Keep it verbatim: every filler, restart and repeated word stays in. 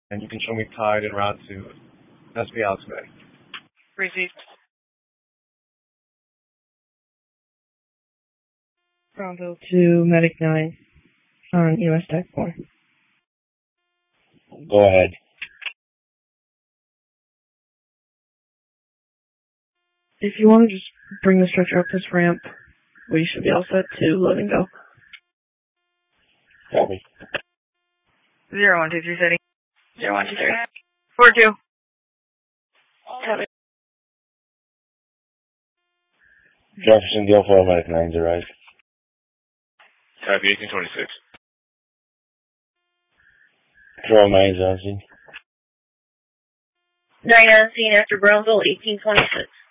and you can show me Tide en route to S P Alex Bay. Received. Bravo to Medic nine on U S Tech four. Go ahead. If you want to just bring the stretcher up this ramp, we should be all set to load and go. Copy. Zero one two three city. Zero one two three. Four two. Copy. Jefferson, Gale four, Medic nine's arrived. Copy, eighteen twenty-six. Control nine's on scene. Nine on scene after Brownsville, eighteen twenty-six.